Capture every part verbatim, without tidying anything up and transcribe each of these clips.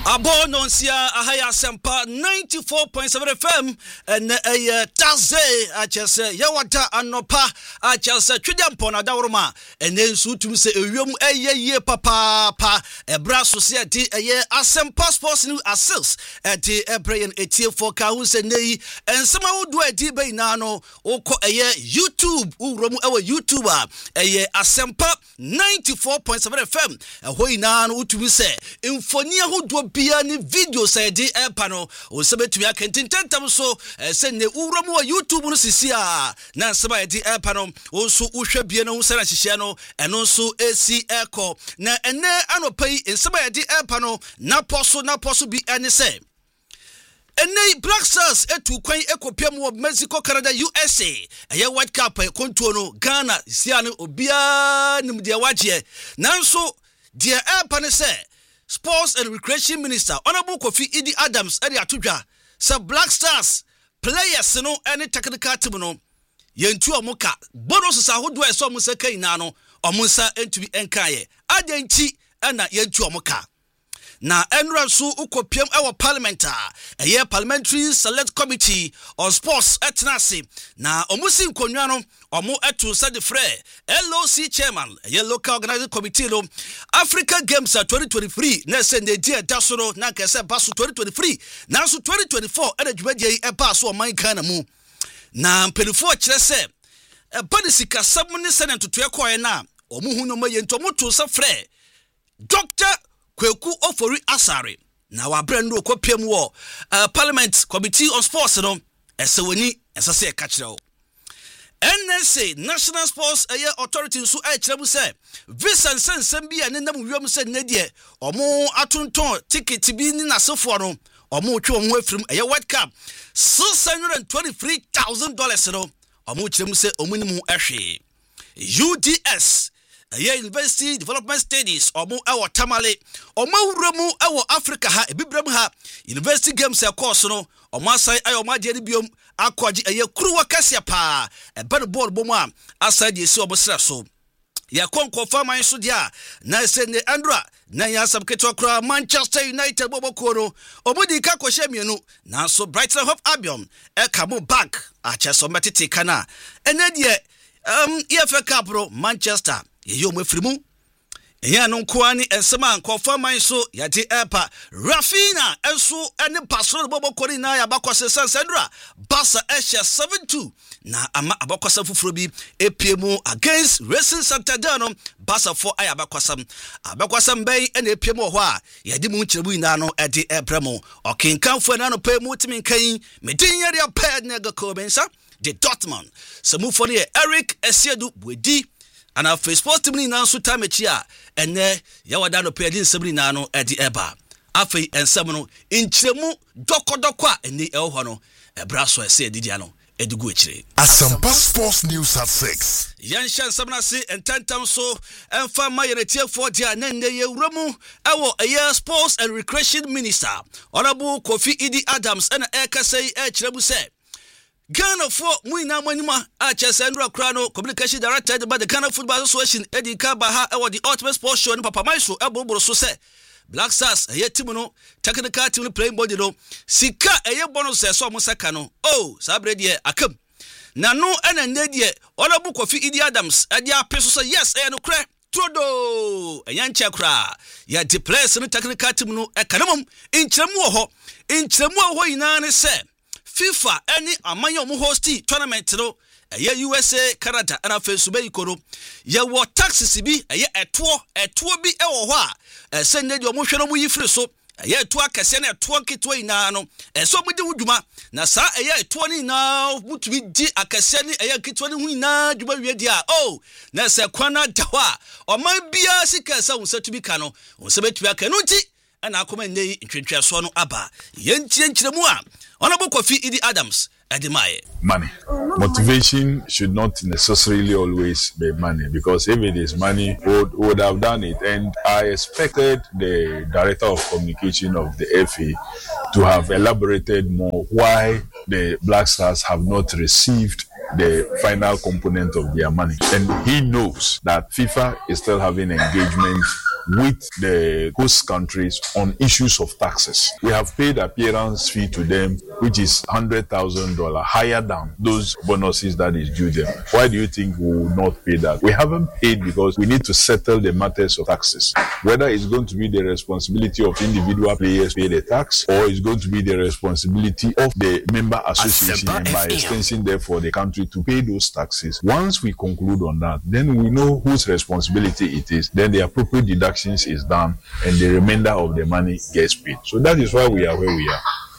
Abononsia Ahaya Sempa ninety-four point seven F M and a Thursday I just say Yawata Anopa I just say Chudampona Daurma and then Sutum say Yum a ye papa pa a brass society a year Asempa Sports New Assils at the Ebrayan eighty four Kahus and Nay and somehow do a debate nano oko a year YouTube Uromu our YouTuber a year Asempa ninety-four point seven F M a hoy nan utu say Infonia who do Pia ni video say di epano o sebetumi akentintentam so se ne uromu wa YouTube no sisia na seba di epano o so uhwe bie no se na hihye no eno so esi eko na ene anopai seba di epano na poso na poso bi ene se ene Black Stars etu kwan ekopia mu Mexico Canada U S A eye World Cup kontuo no Ghana sia no obia nim de waje nanso de epano se Sports and Recreation Minister Honorable Kofi Idi Adams eri atudwa sa Black Stars players no any technical team no yentu omuka bonus sa hodo eso omusa kai na no omusa entumi enkaye adanti na yentu omuka na enra so ukopiam ewo parliament a year parliamentary select committee on sports etnasi na omusi nkonwa no omo etu said free L O C chairman a year local organizing committee no Africa Games twenty twenty-three na se ne dia dasoro na kese basu twenty twenty-three na so twenty twenty-four e dwumadie e ba so man kan na mu na mpelifo kire se e banisi kasam ne se ne ntoto ekoye na omo hu no maye ntomo to sa free Doctor Kweku Ofori Asare na wa brand okopiem wo uh, Parliament Committee on Sports no esewoni esase e kachiro N S A National Sports Authority so e kyeremu se visa nsensem bia ne nam wiom se ne de omo atonton ticket bi ni nasefo no omo twe omo afirim eye World Cup six hundred twenty-three thousand dollars no omo kyeremu se omo ni mu ehwe U D S Aye University Development Studies omo ewo Tamale omo wuremu ewo Africa ha ebibrem ha University Games e course no omo asai ayo omo ade biom akwaji aye kuruwa kasia pa e bad ball bomu a asai de esi omo sra so ya konkofa man so dia na se ne Andra na ya sabketo kra Manchester United boboko no omo di ka kohye mienu na so Brighton Hove Albion e kamo back a cheso metete kana ene de um E F A Cup pro Manchester ye yo mafrimu eya no nkoani ensema nkofa man so yade epa Rafina enso ene pasoro bobokori na ya bakwase Sandra Barca esha seven two na ama abakwasa fufuro bi epiemu against Racing Santander no Barca for aya abakwasam abakwasam bai ene epiemu ho a yade mu nkyeremu ina no ede ebremo okinkanfo na no pa mu timi kan medin yare pa na ga ko bensa de Dortmund samufo ne Eric Esiedu Bwedi ana Facebook team ni nan so time chia ene yawada no pedin sabri na no edi eba afei ensem no inkyeremu dokodoko a eni ehwo no ebra so ese edidia no edigu ekire Asampa Sports News at six yanshan sabna se entantam so emfa mayeretie for dia na ne yewramu ewo eye Sports and Recreation Minister Honorable Kofi Idi Adams ena ekasai e kyeremu se Ghana for muina manima a Chesendra Krano communication director by the Ghana Football Association Eddie Kabaha e the Ultimate Sports Show ni Papa Maiso eboboro so se Black Stars eye team no technical team playing body no sika eye bonus se so mo saka no oh sabre de akam na no ena ndie Honorable Kofi Idi Adams e dia peso so yes e no kre todo enyanche kra ya the players no technical team no e kanamum inkyeremu ho inkyeremu ho ina ne se FIFA any amanyo mu hosti tournament no eye U S A Canada ana fesu be ikoro ye wo taxes bi eye eto eto bi e wo ho a se ne de omo hwe no mu yifiri so eye eto akase na eto nkito ina no e so mu di wuduma na sa eye eto ni na mutumi di akase ni eye nkito ni hu ina dwuma wie dia oh na se kwana da ho a oman bia sika sa unsa tubi ka no unsa betu aka no nti ana akoma nei ntwentwe so no aba yentie nkyeremu a Honorable Kofi Idi Adams Ademaye. Money. Motivation should not necessarily always be money, because if it is money, would would have done it. And I expected the director of communication of the F A to have elaborated more why the Black Stars have not received the final component of their money. And he knows that FIFA is still having engagement with the host countries on issues of taxes. We have paid appearance fee to them, which is one hundred thousand dollars higher than those bonuses that is due them. Why do you think we will not pay that? We haven't paid because we need to settle the matters of taxes. Whether it's going to be the responsibility of individual players pay the tax, or it's going to be the responsibility of the member association and by extension therefore the country to pay those taxes. Once we conclude on that, then we know whose responsibility it is. Then the appropriate deductions is done and the remainder of the money gets paid. So that is why we are where we are.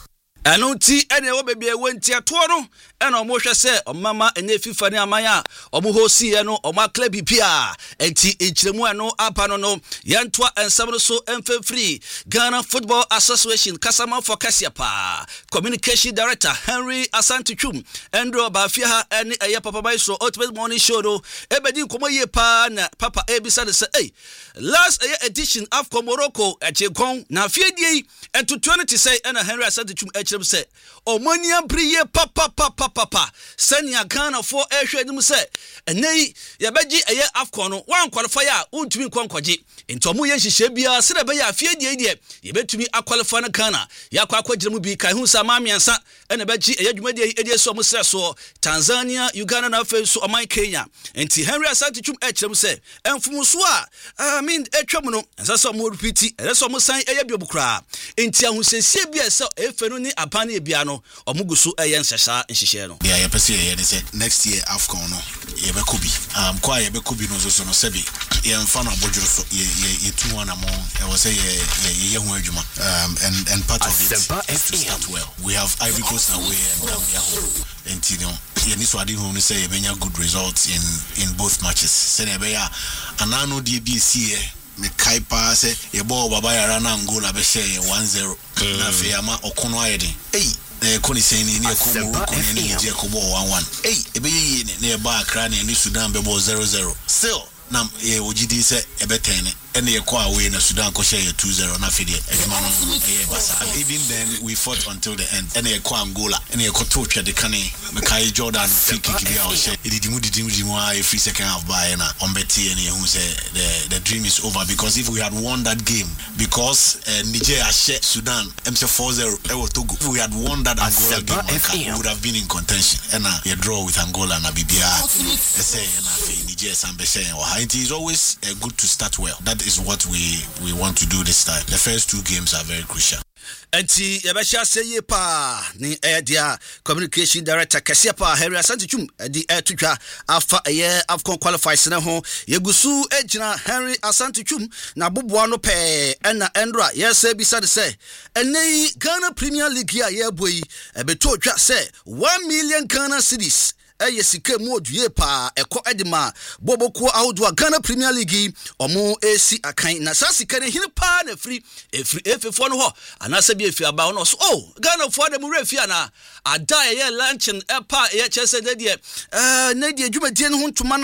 Anunti ene wo bebie wenti ato no ena omo hwe se omama ene fifa ne amaya omo hosi e no omo club bia enti enchiremu eno apa no no yantoa ensam no so emfefri Ghana Football Association kasama for Kasiapa Communication Director Henry Asante Twum Andrew Bafia ha ene eye papa bai so Ultimate Morning Show no ebedi nkomo ye pa na papa ebisa de se eh last edition of Morocco echekon na fiedie ento twenty say ena Henry Asante Twum say omania briye papa papa papa senia Ghana for ehwe nim say enei ye beji eye afcon no wan qualify a untumi kwankwaje enti omo ye hihye bia se de be ya afie die die ye betumi aqualify na Ghana ya kwa kwagiremu bi kai hu sa mamiansa ene beji eye dwumadi eye so omo sre so Tanzania Uganda na afa so oman Kenya enti Henry Asante Twum ekyerem say emfumuso a I mean etwam no ensa so omo repeat ere so omo san eye biobukra enti ahusesie bia se efe no ni apane bia no omugusu eye nsesa nhihye no yeah yepese ye say next year AFCON no yebeko bi um kwa yebeko bi no so no sebi ye mfa no abodworo so ye ye two one amon e wo say ye ye ye hu adwuma um and and part of it is to start well. We have Ivory Coast away and Gambia home and you know ye ni so ade hu no say ye benya good results in in both matches say na be ya anano D B C me kaipa say ye ball baba yara na Angola be share one zero na fe ama okono ayede eh eh koni say ni ni ekomo koni ni je ko ball one one eh ebe ye ni e ba Accra na ni Sudan be ball zero zero still na ye ogidi say ebe ten and ye kwa away na Sudan ko share two zero na fe de eduma no eh basa. Even then we fought until the end and ye kwa Angola and ye ko to twa de kane me kai Jordan free kick bi a o share edidimu didimu dimu a free second half by na on beti and ye hu say the the dream is over, because if we had won that game, because uh, Nigeria share Sudan M C four zero e wo Togo, if we had won that Angola game, we would have been in contention and uh, ye draw with Angola na bibia e say na fe Nigeria sambe say o ha. It is always uh, good to start well. That is what we we want to do this time. The first two games are very crucial. Enti yabasha seye pa ni edia Communication Director Kasiapa Henry Asante Twum di etutwa afa ye AFCON qualifiers na ho yegusu ejina Henry Asante Twum na boboa no pe na endra yes bisa de say enei Ghana Premier League ya ye boyi ebeto twa say one million Ghana cedis eye sika mu odue pa eko edima boboko awudwa Ghana Premier League omo esi akan na sasika ne hine pa na free efri efefo no ho anasa bi efi aba no so oh Ghana fo de mu refi ana ada ye luncheon epa ye chese de de eh na de dwumadie no ntoma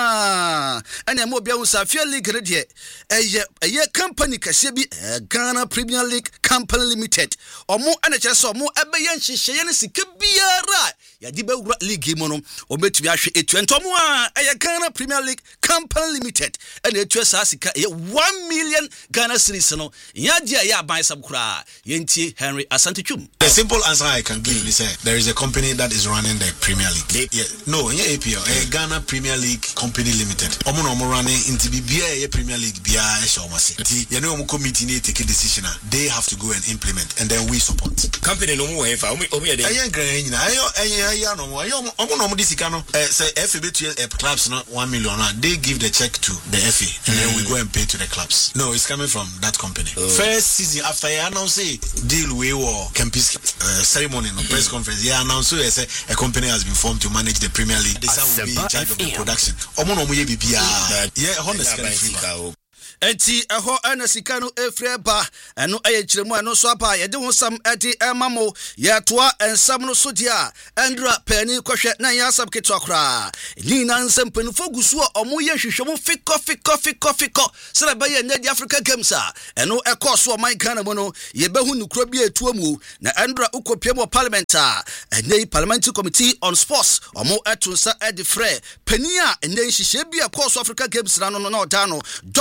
na ene mo bia Usafia League re de eye eye company kase bi Ghana Premier League Company Limited omo ene chese omo ebe ye nhihye ne sika biara ya di be league mo no obetumi ahwe etu entomo a eye Ghana Premier League Company Limited ene etu asasika ye one million Ghana cedis no ya dia ya ban sabkura yenti Henry Asante Twum. The simple answer I can give is uh, there is a company that is running the Premier League. Yeah, no, yeah, A P L, uh, Ghana Premier League Company Limited. Omo no omo running into B B A Premier League bia e sha omo se. Ti you know omo committee need take a decision. They have to go and implement, and then we support. Company no mo hefa omo omo ye dey. Ayen gran nyina ayo ayen ayen no mo ayo omo no omo disika no. Eh say F A B to clubs no one million. They give the check to the F A, and then we go and pay to the clubs. No, it's coming from that company. Oh. First season after I announce deal we war campus uh, ceremony no press conference. Yeah, announce so say a company has been formed to manage the Premier League. This will be in charge of the production. Omo no mo ye bibia. Yeah, honestly. Enti eho ana sika no efreba eno aye kiremu eno so apa ye de hosam edi emamo ye toa ensam no so dia endra pani kohwe na ya sab keto akra ni na nsam pani fogusu omo ye hwehwemo fiko fiko fiko fiko sera ba ye na di Africa Games a eno ekoso o man Ghana mo no ye behu nukro bi etuo mu na endra ukopiem parliament a enei parliamentary committee on sports omo etunsa edi frɛ pani a enei hihye bi ekoso Africa Games na no no da no Doctor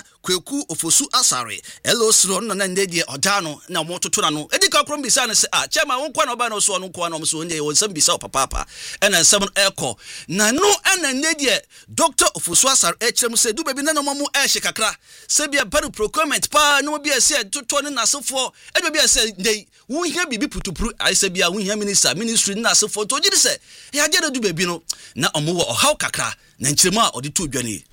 Kweku Ofosu Asare L O C no na ndedie odano na mototo na no edika krom bisa ne se ah chema wonkwa na oba no so no kwa no so nye wonsam bisa papa ena nsam eko na no ena ndedie Doctor Ofosu Asare echrem se du bebi na no mamu ehye kakra se bia bari procurement pa no bia se toto ne nasefo e bia se ndei wo hia bibi putupuru ai se bia wo hia minister ministry na nasefo to gidi se ya gede du bebi no na omo wo ohaw kakra na nchiremu a odi to dwane.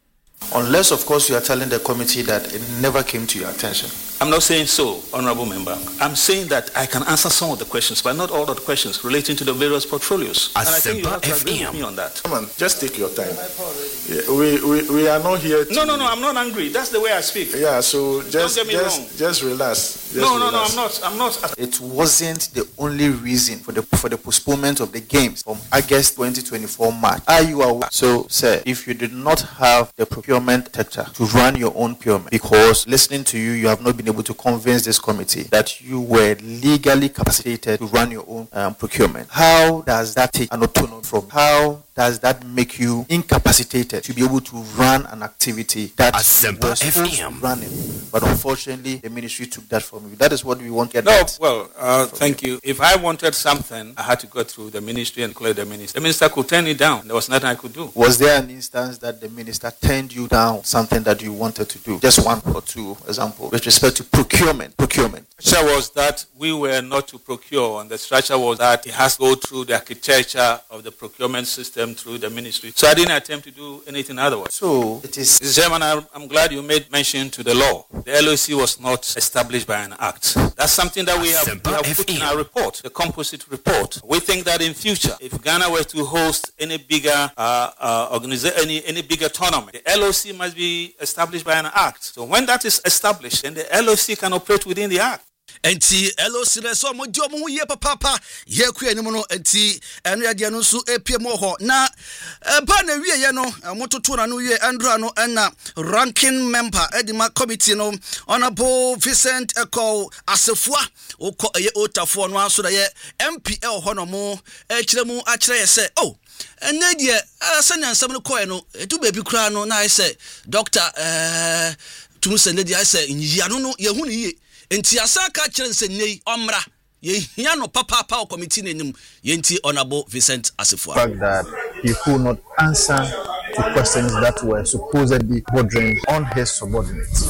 Unless, of course, you are telling the committee that it never came to your attention. I'm not saying so, Honorable Member. I'm saying that I can answer some of the questions, but not all of the questions relating to the various portfolios. And I think you have to agree with me on that. Come on, just take your time. Yeah, we, we we are not here to... No, no, no, I'm not angry. That's the way I speak. Yeah, so just, Don't get me just, wrong. just relax. Just no, no, relax. no, I'm not. I'm not. It wasn't the only reason for the for the postponement of the games from August twenty twenty-four March. Are you aware? So, sir, if you did not have the procurement sector to run your own procurement, because listening to you, you have not been able to convince this committee that you were legally capacitated to run your own um, procurement, how does that take an autonomy from? How does that make you incapacitated to be able to run an activity that you were supposed to run it? But unfortunately, the ministry took that from you. That is what we want to get. No, at. well, uh, thank you. If I wanted something, I had to go through the ministry and clear the minister. The minister could turn it down. There was nothing I could do. Was there an instance that the minister turned you down something that you wanted to do? Just one or two example with respect to procurement. Procurement. The structure was that we were not to procure, and the structure was that it has to go through the architecture of the procurement system through the ministry. So I didn't attempt to do anything otherwise. So it is. Mister Chairman, I'm glad you made mention to the law. The L O C was not established by an act. That's something that we have, we have put in our report, the composite report. We think that in future, if Ghana were to host any bigger uh, uh, organiza- any any bigger tournament, the L O C must be established by an act. So when that is established, then the L O C can operate within the act. Enti L O C reso mo di omo ye papa ye ku anim no enti eno ya de no so epie mo ho na ba na wie ye no mototo na no wie andra no na ranking member edima committee no honorable Vincent Eko Asefua ukọ ye otafo no aso da ye M P L ho no mo e kire mu a kire ye se oh ene de asanya nsam no koe no edu baby kura no na I say doctor eh tumu se ne de I say nyiya no no ye hu ni ye enti asaka kire nse nei omra ye hia no papa pa committee nenim ye enti honorable Vincent Asefua. Fact that he could not answer to questions that were supposedly bordering on his subordinates.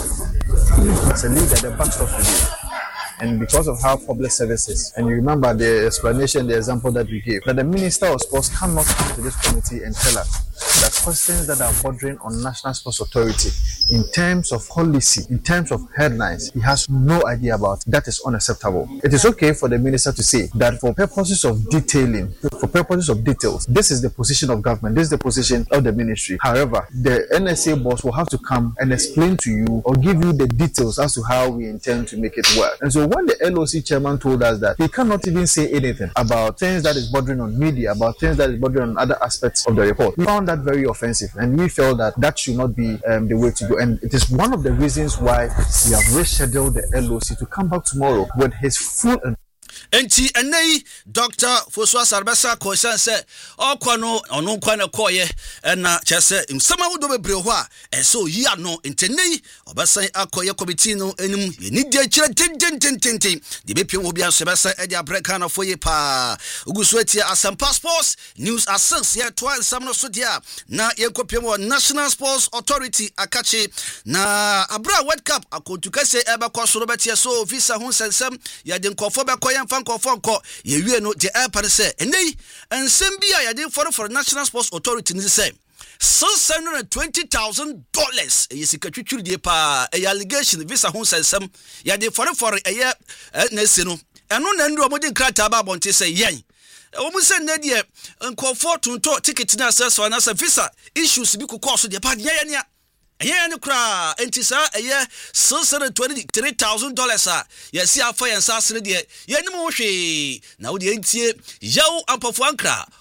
As a leader, the backstop to you. And because of how public services, and you remember the explanation, the example that we gave, that the Minister of Sports cannot come to this committee and tell us that questions that are bordering on National Sports Authority in terms of policy, in terms of headlines, he has no idea about. That is unacceptable. It is okay for the Minister to say that for purposes of detailing, for purposes of details, this is the position of government, this is the position of the ministry. However, the N S A boss will have to come and explain to you or give you the details as to how we intend to make it work. And so when the L O C chairman told us that he cannot even say anything about things that is bordering on media, about things that is bordering on other aspects of the report, we found that very offensive, and we felt that that should not be um, the way to go. And it is one of the reasons why we have rescheduled the L O C to come back tomorrow with his full. Enti enei Doctor Fosu Asarbesa ko sense okwa no ono kwa na koye na chese nsama wudo bebre ho a eso yi ano entenei obasan akoye committee no enim yeni de kire tentententen de bepie wo bia sebesa e de abreka na foye pa ugusu atia Asampa Sports News Assess ye to ansam no so dia na ye kopie mo National Sports Authority akache na abra World Cup akotuka se ebe kwa so betie so visa ho sensem ye de nkofo be koye fanko fonko ye wie no de airport say enei ensem bia ye de for for National Sports Authority ni say six hundred twenty thousand dollars ye sikatwitwiri de pa e allegation visa ho sensem ye de for for e ye na se no eno na ndu omodi krata ba bonte say yen omu se na de nkofo tunto ticket na access for na visa issues bi kokoso de pa de ye ne Aya ni kra enti sa eye six hundred twenty-three thousand dollars a yesi afa yen sa sene de ye ni mo hwe na wo de entie yawo ampofo ankra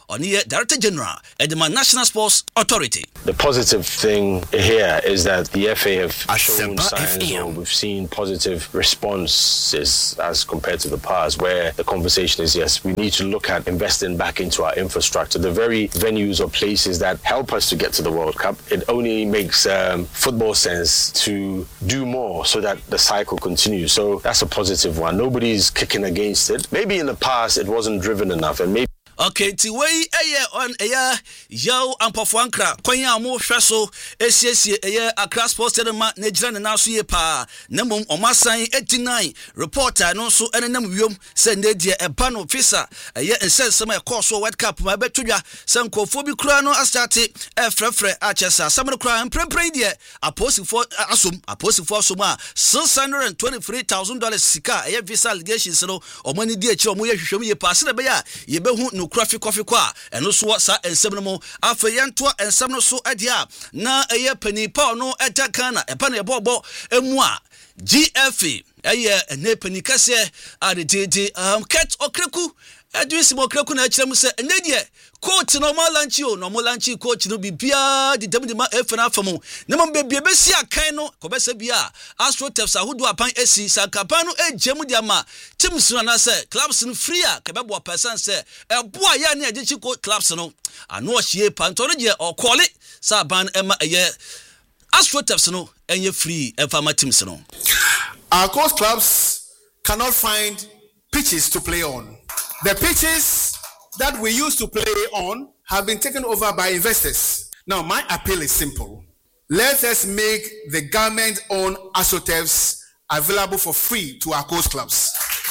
on the Director General at the National Sports Authority. The positive thing here is that the F A have shown signs, or we've seen positive responses as compared to the past, where the conversation is, yes, we need to look at investing back into our infrastructure, the very venues or places that help us to get to the World Cup. It only makes um, football sense to do more so that the cycle continues. So that's a positive one. Nobody's kicking against it. Maybe in the past it wasn't driven enough, and maybe okay, ti way eye on eye yo ampofo ankra kwanya mo hwe so esiesie eye Accra Sports Stadium ma na gira ne na so ye pa na mom omasan eighty-nine reporter no so enenam wiom se na die eba no officer eye ensensem e course World Cup ma betodwa se nkofo bi kura no astarte e frefre a chesa samre kura emprempre die aposifo asom aposifo asom a six hundred twenty-three thousand dollars sika eye visa allegations no omani die e kire omo ye hwehwem ye pa se na be ya ye behu no Coffee coffee kwa eno so sa ensem no mo afeyanto ensem no so adia na eye pani pa no etakana e pa na ebobo emu a G F A eye ene pani kase adetete um ket okreku adwisi mo okreku na akire mu se ene die coach no mo lanchi o no mo lanchi coach no bibia di dem di ma efe na afamu na mo bebie besi akan no ko bese bia Astro Tefs ahudu apan esi sankapan no ejemu di ama teams no na se clubs no free a ke bebo person se eboa ya na ejechi clubs no ano ohie panto no je okole sa ban ema eye Astro Tefs no enye free efama teams no. Our coast clubs cannot find pitches to play on. The pitches that we used to play on have been taken over by investors. Now, my appeal is simple. Let us make the government-owned Astro Tefs available for free to our coast clubs.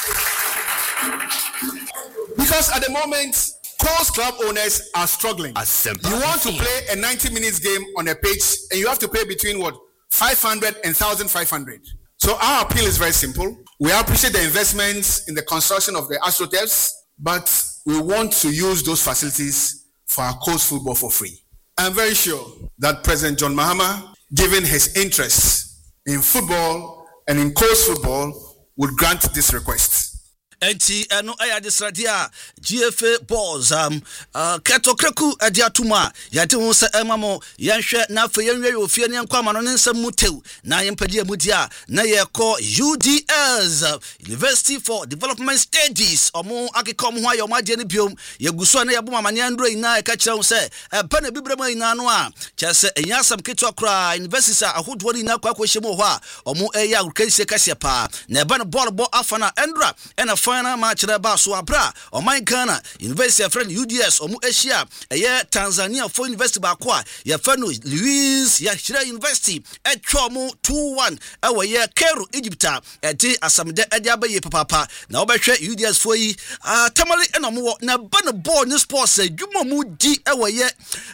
Because at the moment, coast club owners are struggling. You want to play a ninety minutes game on a pitch, and you have to pay between what? five hundred and one thousand five hundred. So our appeal is very simple. We appreciate the investments in the construction of the Astro Tefs, but we want to use those facilities for our coast football for free. I'm very sure that President John Mahama, given his interest in football and in coast football, would grant this request. Enti eno aya disradia G F A balls um uh ketokreku adiatuma yate hu se emamo yenhwe na afa yenwe ye ofie ne nkwa mano ne nsam mutew na yempadi amudia na yeko U D S University for Development Studies omo akikom ho ayo maje ne biom yeguso na yebo mamane andro ina e ka kire hu se eba na bibrema ina no a chese enyasam keto akra university ahodo ni na kwa kwahyemo ho a omo eya agriculture kasia pa na eba no ball ball afana endra ena final match na ba so abra o my Ghana University of friend U D S omu Asia eye Tanzania for University ba kwa ya fano Louis ya Shira University etwa mu two one ewe ye Cairo Egypta eti asamde edi abaye papa na obehwe U D S for yi tamale eno mo na ba no ball ni sports adwuma mu di ewe ye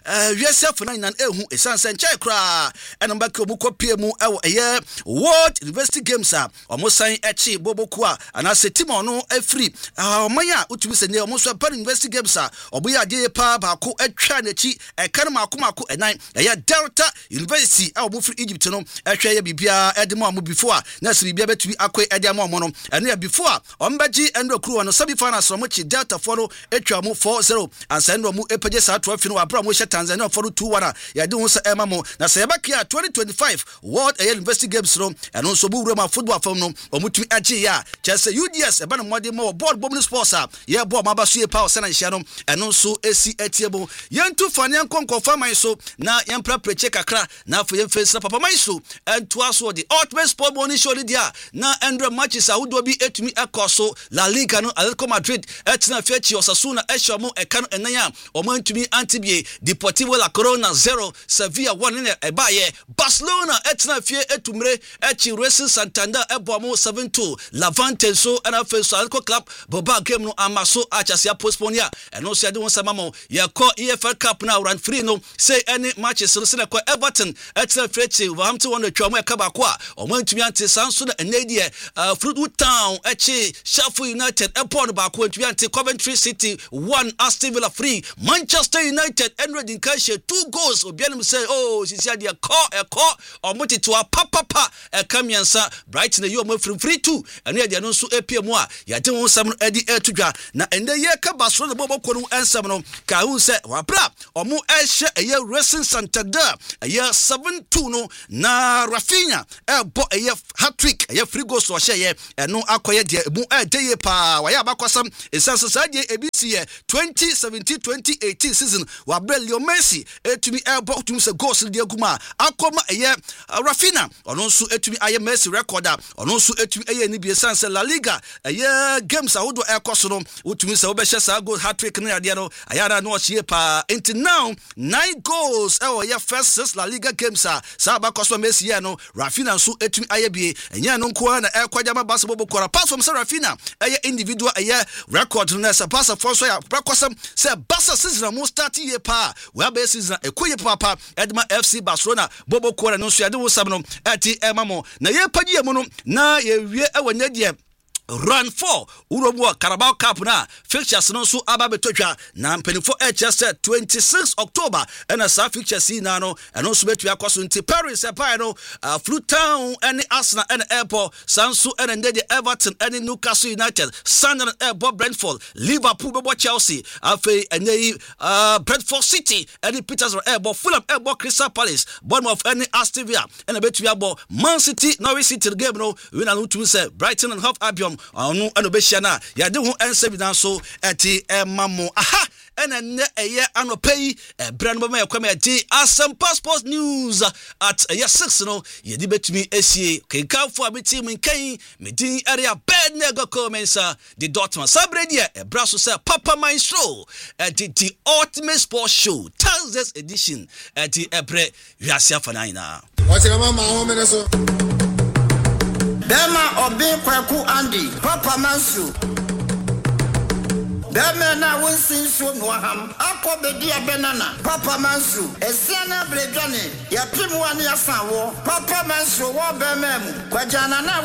Yesef nine nan ehu esanse nche kra eno ba ko mu kopie mu ewe ye World University Games a omo san echi boboku a anase timo no free omanya utumi se ne omo so pa University Games a oboya ade pa ba ko atwa na chi e kan mako mako enan ya Delta University a obo free Egypt no ehwe ya bibia edemo amu before na se bibia betumi akwe edemo amu no eno ya before ombaji endo kru no sabi finals omo chi Delta for no etwa mu four zero ansa endo mu epaje sa twelve no abra mo hye Tanzania for two one a ya de hu se ema mo na se yabakia twenty twenty-five World University Games no eno so bu rema football fam no omutumi achi ya chese U D S eba no mode mo board bomb sports a ye bo ma ba so ye pa o se na hye no eno so esi etiebo yentu fane ankonko faman so na yempra preche kakra na afo ye face papa man so entu aso the ultimate sport boni show dia na Andre matches a wodo bi etumi ekoso La Liga no Atletico Madrid etina fechi Osasuna ehyo mo eka no enan a o man tumi antibie Deportivo La Corona zero Sevilla one ne ebaye Barcelona etina fie etumre echi Racing Santander ebo mo seven two Levante so ana fe so Atletico Club boba game no amaso achasia postpone ya eno so ade won samamo ye ko E F L Cup na run free no say any matches so se na ko Everton etina fechi Wolverhampton one twa mo eka ba ko a o man tumi ante sanso na enedie Fleetwood Town echi Sheffield United epon ba ko tumi ante Coventry City one Aston Villa free Manchester United ended in Kashe two goals obianim say oh sisi ade ko eko omoti to a papa pa e kamiansa Brighton you mo free free two eno ade no so epie mu a yɛde ho nsɛm no adi etudwa na ende ye ka basoro de bobo ko no ensɛm no ka hu sɛ wabra ɔmo ɛhye ɛyɛ Racing Santander ɛyɛ seven two no na Rafinha ɛbɔ ɛyɛ hat-trick ɛyɛ free goal so ɔhyɛ ɛno akɔyɛ de ebu ɛde ye pa wayɛ abakɔsam esanso sadie ebisi yɛ twenty seventeen twenty eighteen season wabra Leo Messi etumi ɛbɔ tumi sɛ goals de aguma akɔma ɛyɛ Rafinha ɔno nso etumi ayɛ Messi record a ɔno nso etumi ɛyɛ ni bi esanse La Liga ɛyɛ games ahodo ɛkɔ so no wotumi sɛ wobɛhyɛ saa goal hat-trick no adeɛ no ayara no ɔhyɛ pa until now nine goals ɛwɔ yɛ first six La Liga games a saa abakɔ so Messi yɛ no Rafinha nso etumi ayɛ bi ɛnyɛ no nko na ɛkɔgya ma basketball bokora apart from sɛ Rafinha ɛyɛ individual ɛyɛ record no sɛ pass for so yɛ rekɔsɛm sɛ Barca season mo start yɛ pa we have season ekoye papa Edma F C Barcelona bobo kora no so yɛ de wo sam no ɛti ɛma mo na yɛ pagye mu no na yɛ wie ɛwɔ nyɛdeɛ Run four Urobo Carabao Cup na fixtures no so aba betotwa na mpanifo H twenty-sixth October and as fixtures see na no and also betu akoso nti Paris epa no uh, Flu Town and Arsenal and Airport Sansu and then the Everton and Newcastle United Sunderland Airport Brentford Liverpool bebo Chelsea afi and uh, Brentford City and Petersburg Airport Fulham Airport Crystal Palace Bournemouth and Aston Villa and betu abo Man City Norwich City the game no we na to say Brighton and Hove Albion anu anobehia na yade ho ense bidan so eti emamo aha ena ne eye anopai ebra no bema yakwama edi Asempa Sports News at eye six no yedi betumi esie kenkanfo abeti mu nkan medin area bed nego commensa the Dortmund sabredi ebra so say Papa Maestro edi the ultimate sports show Thursday's edition edi ebre wiase afana ina what's your mama home in so Dema obi kwaku Andy Papa Mansu Dema na winsin so no ham akobedi abenana Papa Mansu esiana bredwane ya primu ani asanwo Papa Mansu wo be memu kwajana na